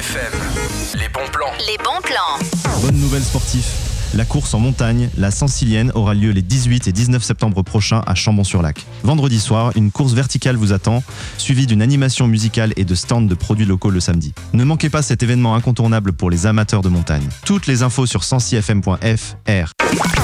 FM, les bons plans. Les bons plans. Bonne nouvelle sportif. La course en montagne, la Saint-Cilienne, aura lieu les 18 et 19 septembre prochains à Chambon-sur-Lac. Vendredi soir, une course verticale vous attend, suivie d'une animation musicale et de stands de produits locaux le samedi. Ne manquez pas cet événement incontournable pour les amateurs de montagne. Toutes les infos sur 106fm.fr.